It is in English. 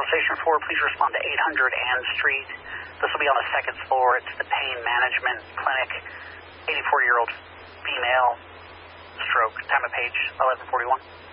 Station 4, please respond to 800 Ann Street. This will be on the second floor. It's the pain management clinic. 84-year-old female, stroke, time of page 11:41.